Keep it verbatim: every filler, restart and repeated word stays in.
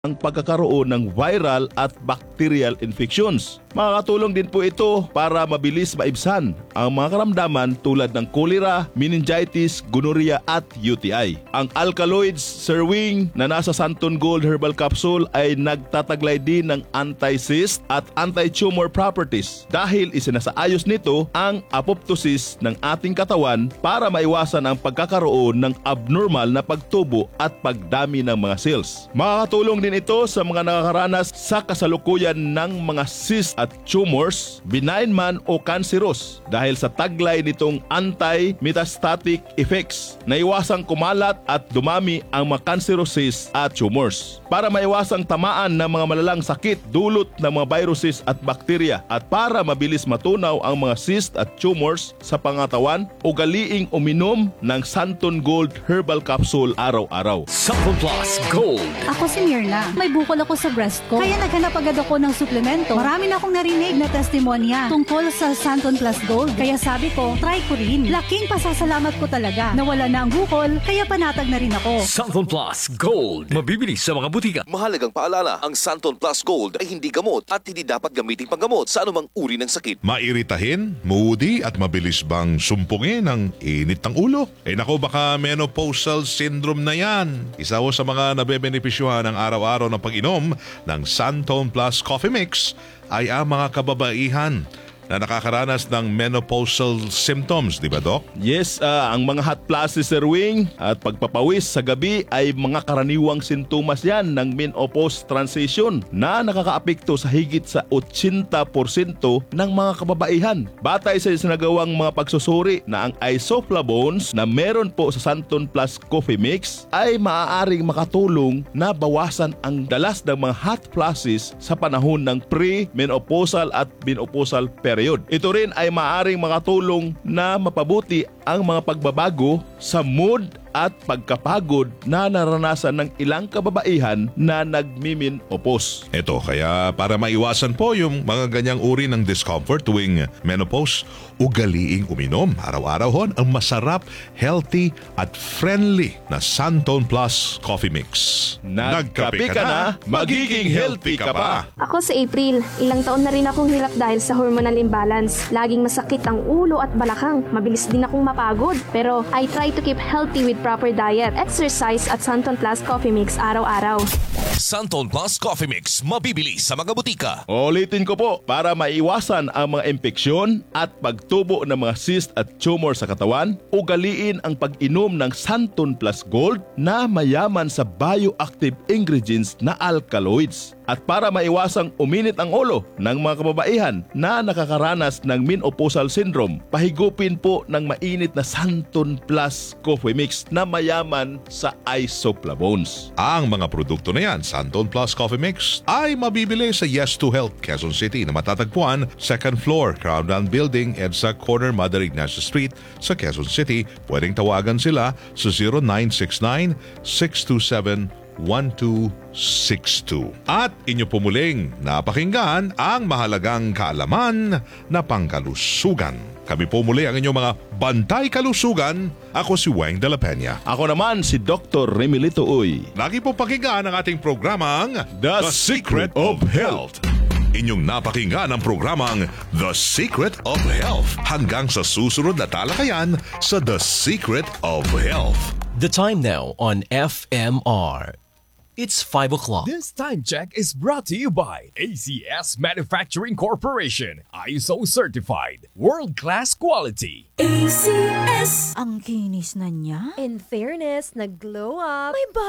ang pagkakaroon ng viral at bacterial infections. Makakatulong din po ito para mabilis maibsan ang mga karamdaman tulad ng cholera, meningitis, gonorrhea at U T I. Ang alkaloids, Sir Wing, na nasa Santon Gold Herbal Capsule ay nagtataglay din ng anti-cyst at anti-tumor properties dahil isinasaayos nito ang apoptosis ng ating katawan para maiwasan ang pagkakaroon ng abnormal na pagtubo at pagdami ng mga cells. Makakatulong din ito sa mga nakakaranas sa kasalukuyan ng mga cyst at tumors, benign man o cancerous dahil sa taglay nitong anti-metastatic effects na iwasang kumalat at dumami ang mga cancerous cysts at tumors. Para maiwasang tamaan ng mga malalang sakit dulot ng mga viruses at bakterya at para mabilis matunaw ang mga cysts at tumors sa pangatawan, ugaliing uminom ng Santon Gold Herbal Capsule araw-araw. Santon Plus Gold. Ako si Mirna. May bukol ako sa breast ko. Kaya naghanap agad ako ng suplemento. Marami na akong narinig na testimonya tungkol sa Santon Plus Gold. Kaya sabi ko, try ko rin. Laking pasasalamat ko talaga. Nawala na ang bukol, kaya panatag na rin ako. Santon Plus Gold. Mabibili sa mga butika. Mahalagang paalala, ang Santon Plus Gold ay hindi gamot at hindi dapat gamiting panggamot sa anumang uri ng sakit. Mairitahin, moody at mabilis bang sumpungin ang init ng ulo? Eh nako, baka menopausal syndrome na yan. Isa ho sa mga nabebenepisyuhan ng araw-araw na pag-inom ng Santon Plus Coffee Mix ay ang mga kababaihan na nakakaranas ng menopausal symptoms, di ba, Doc? Yes, ah, ang mga hot flashes, Sir Wing, at pagpapawis sa gabi ay mga karaniwang sintomas yan ng menopause transition na nakakaapekto sa higit sa eighty percent ng mga kababaihan. Batay sa isinagawang mga pagsusuri na ang isoflavones na meron po sa Santon Plus Coffee Mix ay maaaring makatulong na bawasan ang dalas ng mga hot flashes sa panahon ng pre-menopausal at menopausal period. Ito rin ay maaaring makatulong na mapabuti ang mga pagbabago sa mood at pagkapagod na naranasan ng ilang kababaihan na nagmimenopause. Ito, kaya para maiwasan po yung mga ganyang uri ng discomfort tuwing menopause, ugaliing uminom araw-araw hon ang masarap, healthy at friendly na Santon Plus Coffee Mix. Nagkape ka na, magiging healthy ka pa. Ako si April. Ilang taon na rin akong hirap dahil sa hormonal imbalance. Laging masakit ang ulo at balakang. Mabilis din akong mapagod. Pero I try to keep healthy with proper diet, exercise at Santon Plus Coffee Mix araw-araw. Santon Plus Coffee Mix, mabibili sa mga butika. Ulitin ko po, para maiwasan ang mga impeksyon at pagtubo ng mga cyst at tumor sa katawan, ugaliin ang pag-inom ng Santon Plus Gold na mayaman sa bioactive ingredients na alkaloids. At para maiwasang uminit ang ulo ng mga kababaihan na nakakaranas ng menopausal syndrome, pahigupin po ng mainit na Santon Plus Coffee Mix na mayaman sa isoflavones. Ang mga produkto na yan, Santon Plus Coffee Mix, ay mabibili sa Yes to Health, Quezon City na matatagpuan second floor, Crown Land Building, EDSA Corner, Mother Ignacia Street sa Quezon City. Pwedeng tawagan sila sa zero nine six nine, six two seven, one two six two. At inyo pumuling napakinggan ang mahalagang kaalaman na pangkalusugan. Kami po muli ang inyong mga bantay kalusugan. Ako si Weng de la Peña. Ako naman si Doctor Remilito Uy. Lagi po pakinggan ang ating programang The Secret of Health. Inyong napakinggan ang programang The Secret of Health. Hanggang sa susunod na talakayan sa The Secret of Health. The time now on F M R. It's five o'clock. This time check is brought to you by A C S Manufacturing Corporation. I S O certified. World-class quality. A C S. Ang kinis na niya. In fairness, nag-glow up. May